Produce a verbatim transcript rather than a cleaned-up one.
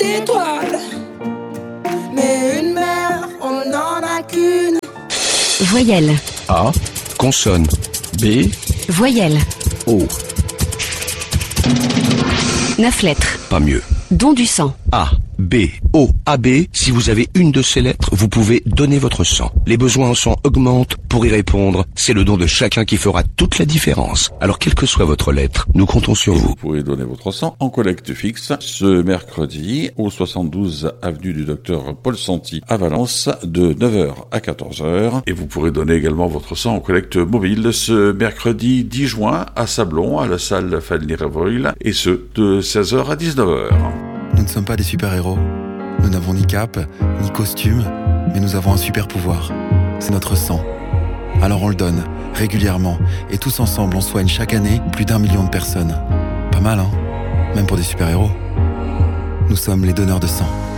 étoile. Mais une mère, on n'en a qu'une. Voyelle. A. Consonne. B. Voyelle. O. Neuf lettres. Pas mieux. Don du sang. A, B, O, A B. Si vous avez une de ces lettres, vous pouvez donner votre sang. Les besoins en sang augmentent. Pour y répondre, c'est le don de chacun qui fera toute la différence. Alors, quelle que soit votre lettre, nous comptons sur vous. Vous pouvez donner votre sang en collecte fixe ce mercredi au soixante-douze avenue du docteur Paul Santi à Valence de neuf heures à quatorze heures. Et vous pourrez donner également votre sang en collecte mobile ce mercredi dix juin à Sablon à la salle Fanny Revoil et ce de seize heures à dix-neuf heures. Nous ne sommes pas des super-héros. Nous n'avons ni cape, ni costume, mais nous avons un super pouvoir. C'est notre sang. Alors on le donne, régulièrement, et tous ensemble on soigne chaque année plus d'un million de personnes. Pas mal, hein ? Même pour des super-héros. Nous sommes les donneurs de sang.